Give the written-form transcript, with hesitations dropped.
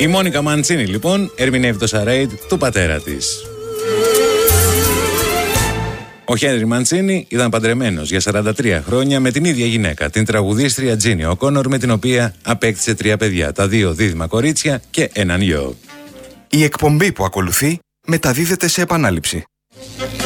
Η Μόνικα Μαντσίνη λοιπόν ερμηνεύει το Σαρέιντ του πατέρα της. Ο Χένρι Μαντσίνη ήταν παντρεμένος για 43 χρόνια με την ίδια γυναίκα, την τραγουδίστρια Τζίνι Οκόνορ, με την οποία απέκτησε 3 παιδιά, τα 2 δίδυμα κορίτσια και έναν γιο. Η εκπομπή που ακολουθεί μεταδίδεται σε επανάληψη.